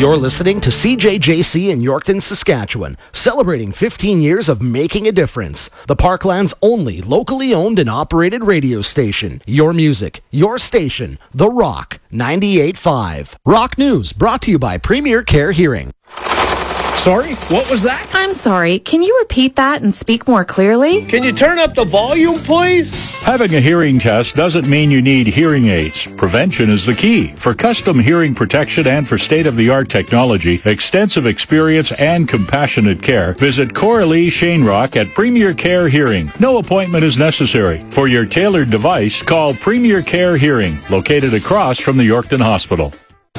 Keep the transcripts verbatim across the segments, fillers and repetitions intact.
You're listening to C J J C in Yorkton, Saskatchewan, celebrating fifteen years of making a difference. The Parkland's only locally owned and operated radio station. Your music, your station, The Rock, ninety-eight point five. Rock News, brought to you by Premier Care Hearing. Sorry, what was that? I'm sorry. Can you repeat that and speak more clearly? Can you turn up the volume, please? Having a hearing test doesn't mean you need hearing aids. Prevention is the key. For custom hearing protection and for state-of-the-art technology, extensive experience, and compassionate care, visit Coralie Shanerock at Premier Care Hearing. No appointment is necessary. For your tailored device, call Premier Care Hearing, located across from the Yorkton Hospital.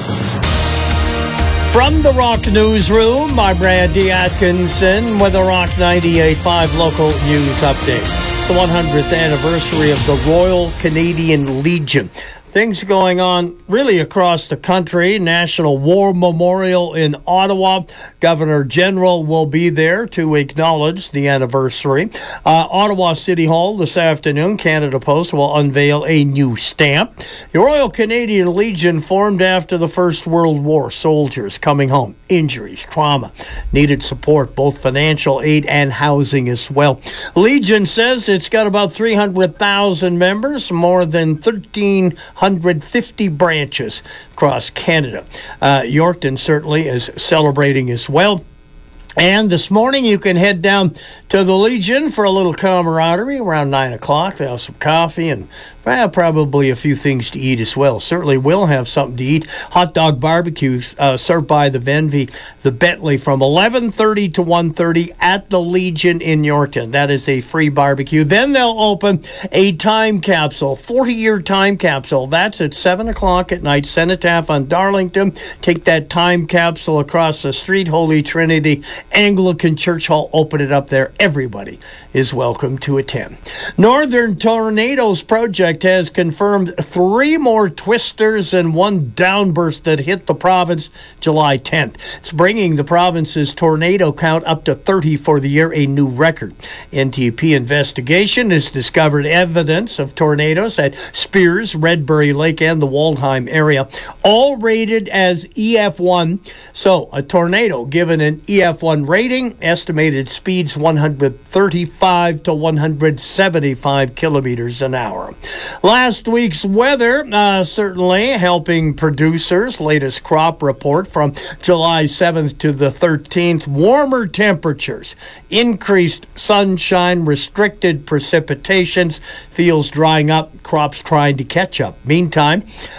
From the Rock Newsroom, I'm Randy Atkinson with a Rock ninety-eight point five local news update. It's the one hundredth anniversary of the Royal Canadian Legion. Things going on really across the country. National War Memorial in Ottawa. Governor General will be there to acknowledge the anniversary. Uh, Ottawa City Hall this afternoon, Canada Post will unveil a new stamp. The Royal Canadian Legion formed after the First World War. Soldiers coming home, injuries, trauma, needed support, both financial aid and housing as well. Legion says it's got about three hundred thousand members, more than thirteen hundred fifty branches across Canada. Uh, Yorkton certainly is celebrating as well. And this morning you can head down to the Legion for a little camaraderie around nine o'clock. They'll have some coffee and well, probably a few things to eat as well. Certainly will have something to eat. Hot dog barbecues uh, served by the Venvy, the Bentley, from eleven thirty to one thirty at the Legion in Yorkton. That is a free barbecue. Then they'll open a time capsule, forty-year time capsule. That's at seven o'clock at night. Cenotaph on Darlington. Take that time capsule across the street. Holy Trinity Anglican Church Hall. Open it up there. Everybody is welcome to attend. Northern Tornadoes Project has confirmed three more twisters and one downburst that hit the province July tenth. It's bringing the province's tornado count up to thirty for the year, a new record. N T P investigation has discovered evidence of tornadoes at Spears, Redbury Lake, and the Waldheim area, all rated as E F one. So a tornado given an E F one rating, estimated speeds one hundred thirty-five to one hundred seventy-five kilometers an hour. Last week's weather uh, certainly helping producers. Latest crop report from July seventh to the thirteenth. Warmer temperatures, increased sunshine, restricted precipitations, fields drying up, crops trying to catch up. Meantime,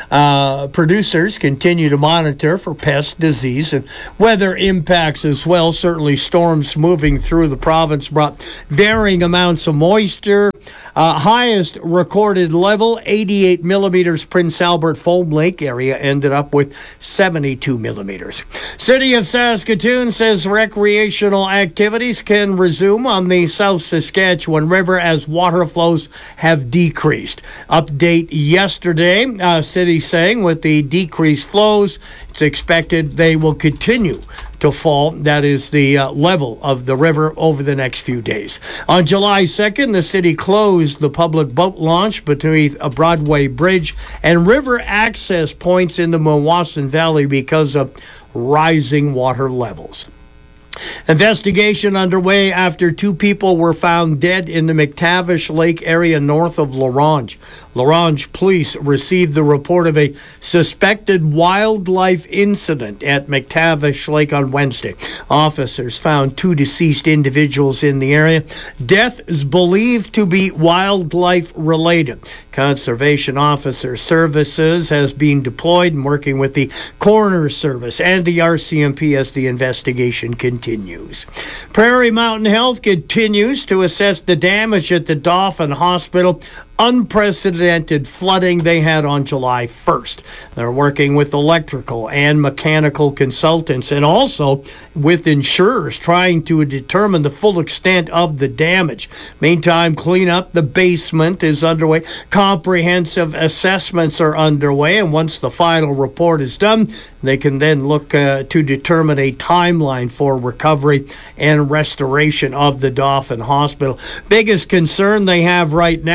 uh, producers continue to monitor for pest, disease, and weather impacts as well. Certainly storms moving through the province brought varying amounts of moisture. Uh, highest recorded level, eighty-eight millimeters. Prince Albert Foam Lake area ended up with seventy-two millimeters. City of Saskatoon says recreational activities can resume on the South Saskatchewan River as water flows have decreased. Update yesterday, uh, city saying with the decreased flows, it's expected they will continue to fall. That is the uh, level of the river over the next few days. On July second, the city closed the public boat launch between a Broadway Bridge and river access points in the Mawasson Valley because of rising water levels. Investigation underway after two people were found dead in the McTavish Lake area north of L'Orange. L'Orange police received the report of a suspected wildlife incident at McTavish Lake on Wednesday. Officers found two deceased individuals in the area. Death is believed to be wildlife related. Conservation Officer Services has been deployed and working with the Coroner's Service and the R C M P as the investigation continues. Prairie Mountain Health continues to assess the damage at the Dauphin Hospital. Unprecedented flooding they had on July first. They're working with electrical and mechanical consultants and also with insurers trying to determine the full extent of the damage. Meantime, cleanup the basement is underway. Comprehensive assessments are underway, and once the final report is done, they can then look uh, to determine a timeline for recovery and restoration of the Dauphin Hospital. Biggest concern they have right now is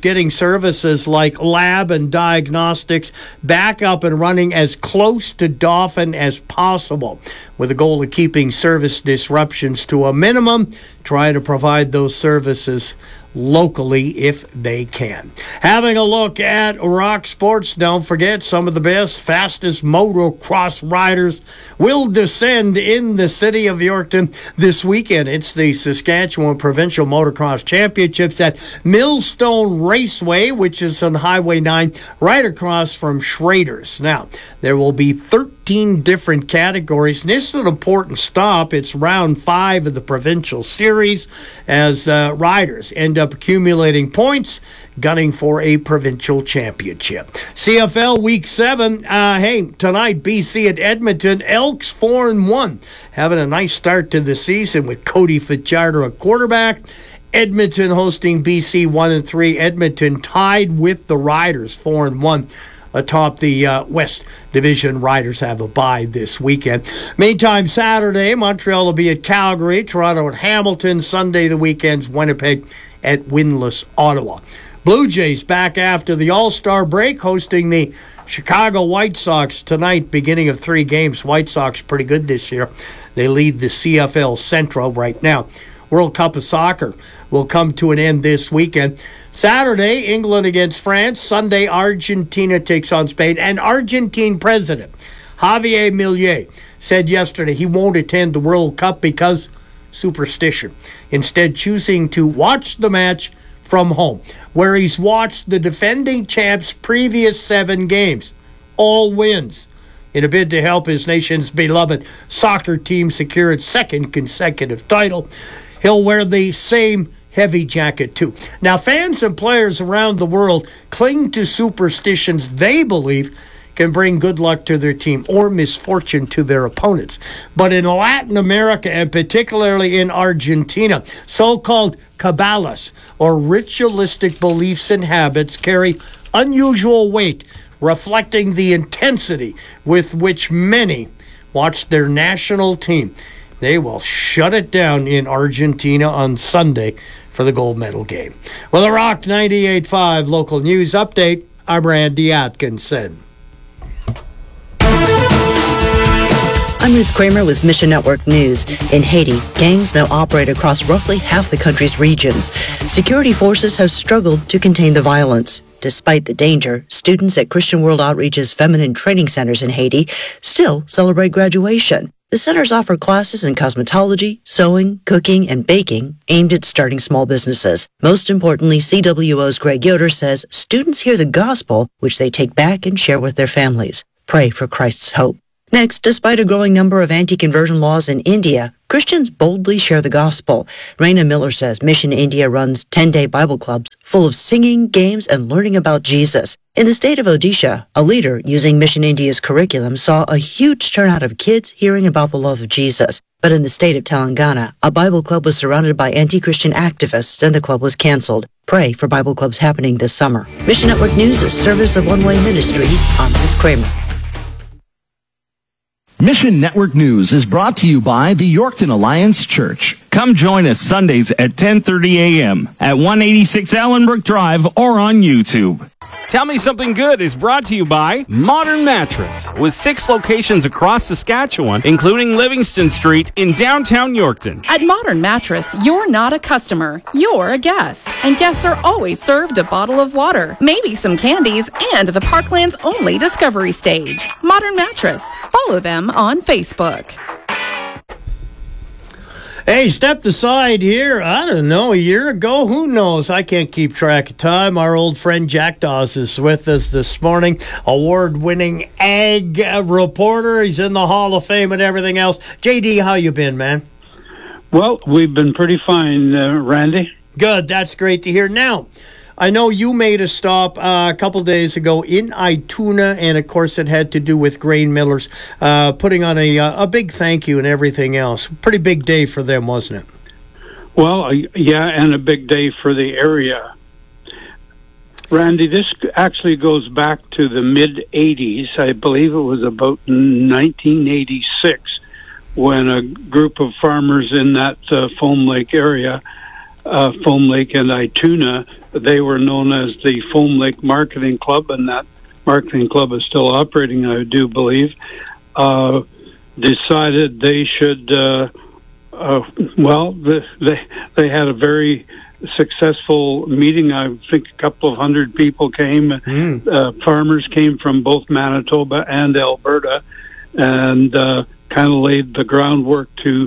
getting services like lab and diagnostics back up and running as close to Dauphin as possible, with the goal of keeping service disruptions to a minimum, try to provide those services locally if they can. Having a look at rock sports, don't forget some of the best, fastest motocross riders will descend in the city of Yorkton this weekend. It's the Saskatchewan Provincial Motocross Championships at Millstone Raceway, which is on Highway nine, right across from Schrader's. Now, there will be thirteen different categories, and this is an important stop. It's round five of the Provincial Series as uh, riders end up accumulating points, gunning for a provincial championship. C F L Week seven, uh, hey, tonight B C at Edmonton, Elks four and one, having a nice start to the season with Cody Fajardo at quarterback. Edmonton hosting B C one and three, Edmonton tied with the Riders four and one. Atop the uh, West Division, Riders have a bye this weekend. Meantime, Saturday, Montreal will be at Calgary, Toronto at Hamilton, Sunday the weekend's Winnipeg at winless Ottawa. Blue Jays back after the All-Star break, hosting the Chicago White Sox tonight, beginning of three games. White Sox pretty good this year. They lead the C F L Central right now. World Cup of Soccer will come to an end this weekend. Saturday, England against France. Sunday, Argentina takes on Spain. And Argentine President Javier Milei said yesterday he won't attend the World Cup because superstition. Instead, choosing to watch the match from home, where he's watched the defending champs' previous seven games, all wins, in a bid to help his nation's beloved soccer team secure its second consecutive title. He'll wear the same heavy jacket too. Now, fans and players around the world cling to superstitions they believe can bring good luck to their team or misfortune to their opponents. But in Latin America, and particularly in Argentina, so-called Cabbalas, or ritualistic beliefs and habits, carry unusual weight, reflecting the intensity with which many watch their national team. They will shut it down in Argentina on Sunday for the gold medal game. Well, the Rock ninety-eight point five local news update, I'm Randy Atkinson. I'm Ruth Kramer with Mission Network News. In Haiti, gangs now operate across roughly half the country's regions. Security forces have struggled to contain the violence. Despite the danger, students at Christian World Outreach's feminine training centers in Haiti still celebrate graduation. The centers offer classes in cosmetology, sewing, cooking, and baking aimed at starting small businesses. Most importantly, C W O's Greg Yoder says students hear the gospel, which they take back and share with their families. Pray for Christ's hope. Next, despite a growing number of anti-conversion laws in India, Christians boldly share the gospel. Raina Miller says Mission India runs ten-day Bible clubs full of singing, games, and learning about Jesus. In the state of Odisha, a leader using Mission India's curriculum saw a huge turnout of kids hearing about the love of Jesus. But in the state of Telangana, a Bible club was surrounded by anti-Christian activists and the club was canceled. Pray for Bible clubs happening this summer. Mission Network News is service of One Way Ministries. I'm Ruth Kramer. Mission Network News is brought to you by the Yorkton Alliance Church. Come join us Sundays at ten thirty a.m. at one eighty-six Allenbrook Drive or on YouTube. Tell Me Something Good is brought to you by Modern Mattress, with six locations across Saskatchewan, including Livingston Street in downtown Yorkton. At Modern Mattress, you're not a customer, you're a guest. And guests are always served a bottle of water, maybe some candies, and the Parkland's only discovery stage. Modern Mattress. Follow them on Facebook. Hey, stepped aside here, I don't know, a year ago, who knows? I can't keep track of time. Our old friend Jack Dawes is with us this morning, award-winning ag reporter. He's in the Hall of Fame and everything else. J D, how you been, man? Well, we've been pretty fine, uh, Randy. Good, that's great to hear. Now, I know you made a stop uh, a couple days ago in Ituna, and of course it had to do with grain millers uh, putting on a a big thank you and everything else. Pretty big day for them, wasn't it? Well, uh, yeah, and a big day for the area. Randy, this actually goes back to the mid-eighties. I believe it was about nineteen eighty-six when a group of farmers in that uh, Foam Lake area uh, Foam Lake and Ituna. They were known as the Foam Lake Marketing Club, and that marketing club is still operating, I do believe. Uh, decided they should. Uh, uh, well, the, they they had a very successful meeting. I think a couple of hundred people came. Mm. Uh, farmers came from both Manitoba and Alberta, and uh, kind of laid the groundwork to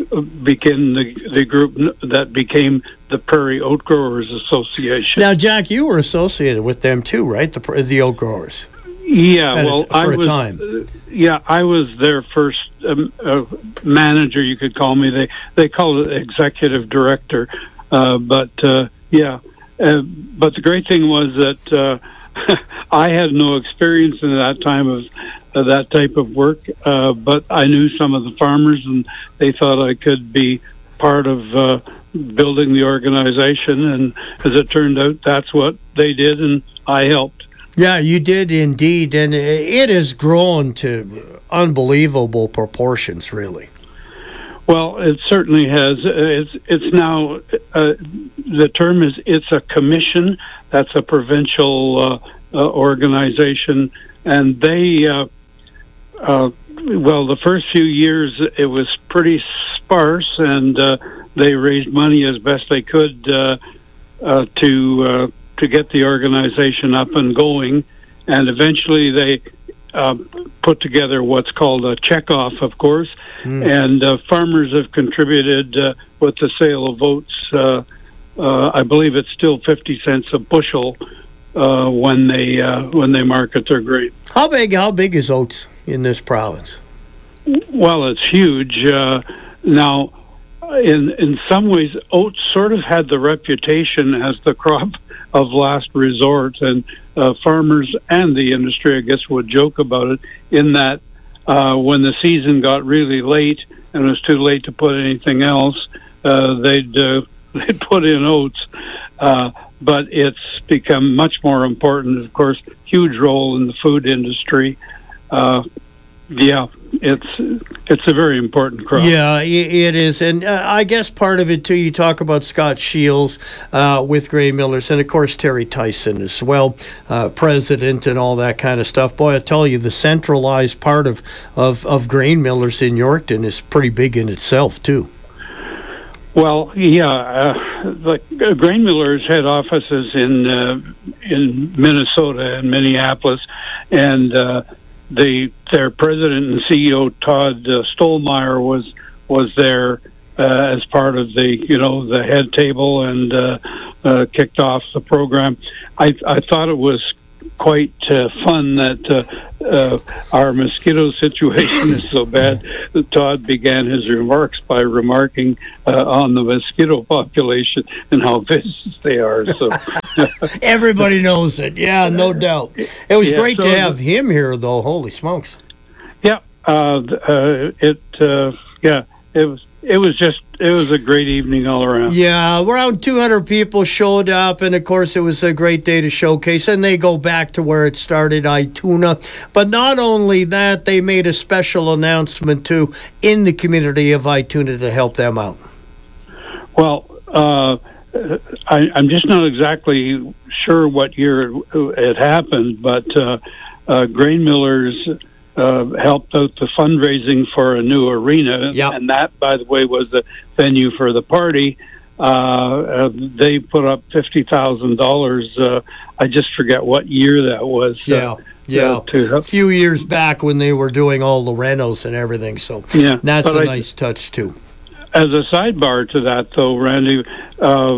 begin the, the group that became the Prairie Oat Growers Association. Now, Jack, you were associated with them too, right? The the oat growers. Yeah, At well, a, for I a was. Time. Uh, yeah, I was their first um, uh, manager. You could call me. They they called it executive director. Uh, but, uh, yeah, uh, but the great thing was that uh, I had no experience in that time of uh, that type of work, uh, but I knew some of the farmers, and they thought I could be part of uh, building the organization, and as it turned out, that's what they did, and I helped. Yeah, you did indeed, and it has grown to unbelievable proportions, really. Well, it certainly has. It's it's now uh, the term is it's a commission. That's a provincial uh, uh, organization, and they uh, uh, well, the first few years it was pretty sparse, and uh, they raised money as best they could uh, uh, to uh, to get the organization up and going, and eventually they. Uh, put together what's called a checkoff, of course, mm. and uh, farmers have contributed uh, with the sale of oats. Uh, uh, I believe it's still fifty cents a bushel uh, when they uh, when they market their grain. How big? How big is oats in this province? Well, it's huge. Uh, now, in in some ways, oats sort of had the reputation as the crop of last resort, and uh, farmers and the industry, I guess, would joke about it in that uh, when the season got really late and it was too late to put anything else, uh, they'd uh, they'd put in oats. Uh, but it's become much more important, of course, huge role in the food industry. Uh, yeah, it's it's a very important crop. Yeah, it is. And uh, I guess part of it, too, you talk about Scott Shields uh, with Grain Millers, and, of course, Terry Tyson as well, uh, president and all that kind of stuff. Boy, I tell you, the centralized part of, of, of Grain Millers in Yorkton is pretty big in itself, too. Well, yeah, uh, the uh, Grain Millers head offices in, uh, in Minnesota and Minneapolis, and uh, The their president and C E O Todd uh, Stolmeyer was was there uh, as part of the you know the head table and uh, uh, kicked off the program. I I thought it was quite uh, fun that uh, uh, our mosquito situation is so bad that Todd began his remarks by remarking uh, on the mosquito population and how vicious they are. So everybody knows it. Yeah, no doubt. It was yeah, great so to have him here, though. Holy smokes! Yeah, uh, uh, it. Uh, yeah, it was. It was just. It was a great evening all around. Yeah, around two hundred people showed up, and of course it was a great day to showcase, and they go back to where it started, Ituna. But not only that, they made a special announcement, too, in the community of Ituna to help them out. Well, uh, I, I'm just not exactly sure what year it happened, but uh, uh, Grain Millers Uh, helped out the fundraising for a new arena, yep. and that, by the way, was the venue for the party. Uh, uh, they put up fifty thousand dollars. Uh, I just forget what year that was. Yeah, uh, yeah. Uh, to, a few years back when they were doing all the renos and everything. So yeah, that's a I, nice touch too. As a sidebar to that, though, Randy, uh,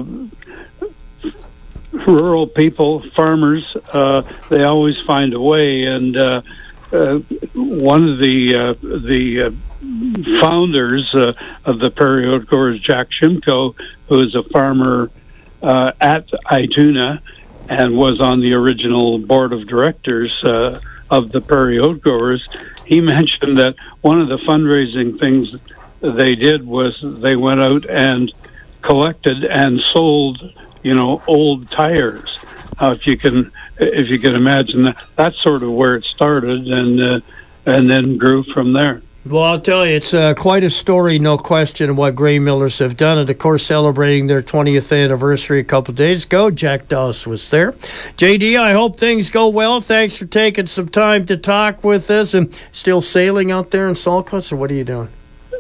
rural people, farmers, uh, they always find a way, and. Uh, Uh, one of the uh, the uh, founders uh, of the Prairie Oat Growers, Jack Shimko, who is a farmer uh, at Ituna and was on the original board of directors uh, of the Prairie Oat Growers, he mentioned that one of the fundraising things they did was they went out and collected and sold, you know, old tires. Uh, if you can, if you can imagine that, that's sort of where it started, and uh, and then grew from there. Well, I'll tell you, it's uh, quite a story, no question, what Grain Millers have done. And, of course, celebrating their twentieth anniversary a couple of days ago. Jack Doss was there. J D, I hope things go well. Thanks for taking some time to talk with us. And still sailing out there in Saltcoats, or what are you doing?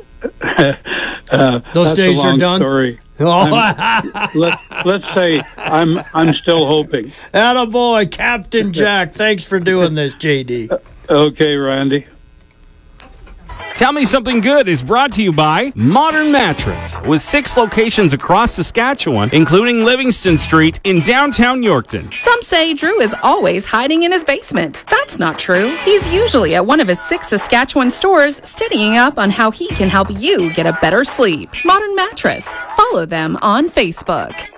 Uh, Those days a long are done. Story. Oh. let, let's say I'm I'm still hoping. Attaboy, Captain Jack. Thanks for doing this, J D. Okay, Randy. Tell Me Something Good is brought to you by Modern Mattress, with six locations across Saskatchewan, including Livingston Street in downtown Yorkton. Some say Drew is always hiding in his basement. That's not true. He's usually at one of his six Saskatchewan stores, studying up on how he can help you get a better sleep. Modern Mattress. Follow them on Facebook.